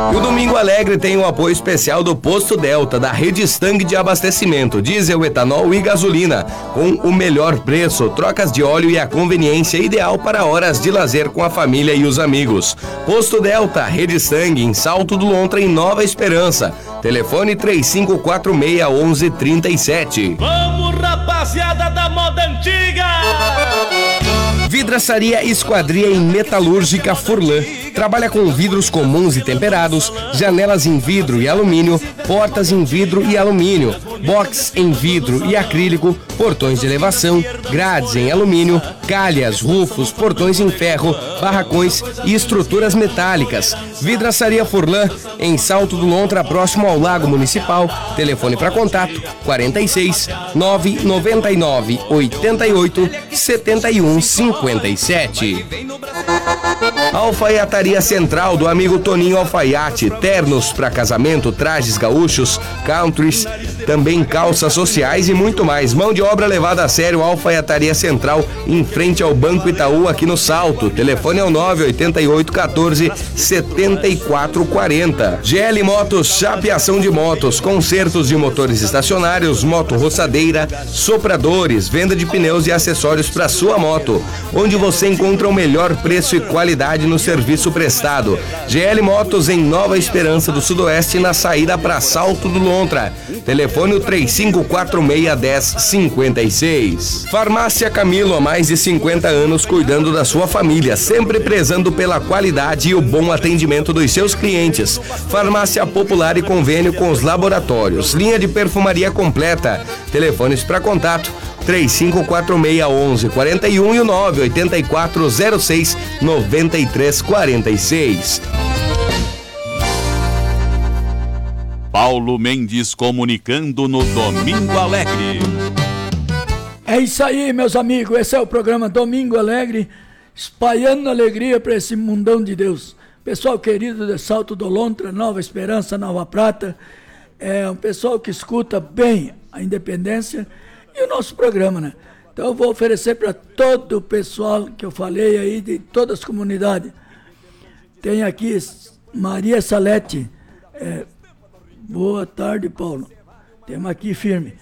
E o Domingo Alegre tem um apoio especial do Posto Delta, da rede Stang de abastecimento, diesel, etanol e gasolina, com o melhor preço, trocas de óleo e a conveniência ideal para horas de lazer com a família e os amigos. Posto Delta, rede Stang, em Salto do Lontra, em Nova Esperança. Telefone 3546-1137. Vamos, rapaziada da moda antiga! Vidraçaria Esquadria em Metalúrgica Furlan. Trabalha com vidros comuns e temperados, janelas em vidro e alumínio, portas em vidro e alumínio, box em vidro e acrílico, portões de elevação, grades em alumínio, calhas, rufos, portões em ferro, barracões e estruturas metálicas. Vidraçaria Furlan, em Salto do Lontra, próximo ao Lago Municipal. Telefone para contato 46 999 88 71 57. Alfaiataria Central do amigo Toninho Alfaiate, ternos para casamento, trajes gaúchos, countries, também calças sociais e muito mais. Mão de obra levada a sério. Alfaiataria Central, em frente ao Banco Itaú, aqui no Salto. Telefone é o 988 14 74 40. GL Motos, chapeação de motos, consertos de motores estacionários, moto roçadeira, sopradores, venda de pneus e acessórios para sua moto, onde você encontra o melhor preço e qualidade no serviço prestado. GL Motos em Nova Esperança do Sudoeste, na saída para Salto do Lontra. Telefone 3546-1056. Farmácia Camilo, há mais de 50 anos cuidando da sua família, sempre prezando pela qualidade e o bom atendimento dos seus clientes. Farmácia popular e convênio com os laboratórios. Linha de perfumaria completa. Telefones para contato 3546-1141 e o 98406-9346. Paulo Mendes comunicando no Domingo Alegre. É isso aí, meus amigos. Esse é o programa Domingo Alegre, espalhando alegria para esse mundão de Deus. Pessoal querido de Salto do Lontra, Nova Esperança, Nova Prata, é um pessoal que escuta bem a Independência e o nosso programa, né? Então eu vou oferecer para todo o pessoal que eu falei aí, de todas as comunidades. Tem aqui Maria Salete. Boa tarde, Paulo. Temos aqui firme.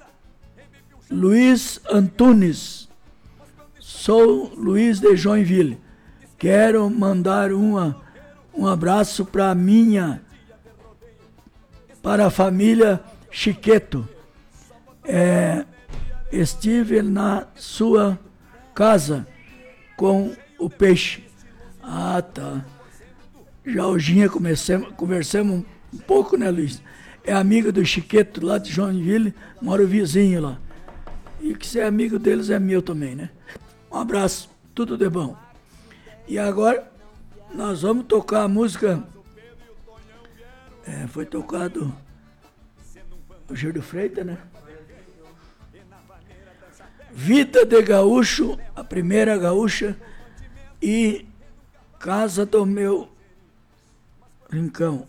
Luiz Antunes. Sou Luiz de Joinville. Quero mandar um abraço para a família Chiqueto. Estive na sua casa com o peixe. Ah, tá. Já hoje conversamos um pouco, né, Luiz? É amigo do Chiqueto lá de Joinville, mora o vizinho lá. E que ser amigo deles é meu também, né? Um abraço, tudo de bom. E agora nós vamos tocar a música. Foi tocado o Gildo Freitas, né? Vida de Gaúcho, a primeira gaúcha, e Casa do Meu Rincão.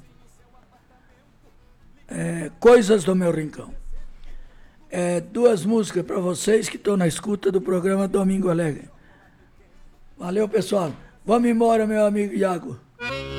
Coisas do Meu Rincão. Duas músicas para vocês que estão na escuta do programa Domingo Alegre. Valeu, pessoal. Vamos embora, meu amigo Iago.